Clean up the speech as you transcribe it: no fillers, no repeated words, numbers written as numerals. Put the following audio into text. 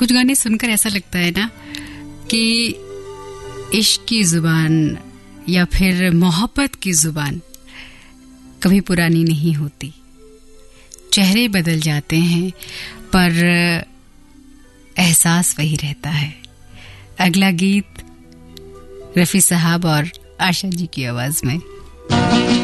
कुछ गाने सुनकर ऐसा लगता है ना कि इश्क की जुबान या फिर मोहब्बत की जुबान कभी पुरानी नहीं होती। चेहरे बदल जाते हैं पर एहसास वही रहता है। अगला गीत रफी साहब और आशा जी की आवाज में।